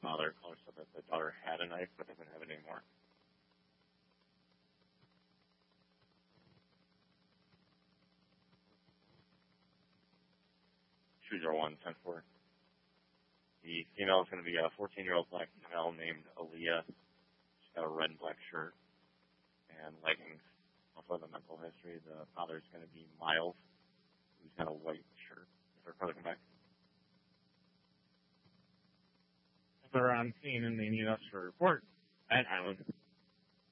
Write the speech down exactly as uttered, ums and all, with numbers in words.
father. Caller said that the daughter had a knife, but doesn't have it anymore. two zero one ten four. The female is going to be a fourteen-year-old black female named Aaliyah. She's got a red and black shirt and leggings. Also the mental history. The father is going to be Miles, who's got a white shirt. Is our father come back? They're on scene and they need us to report at Island.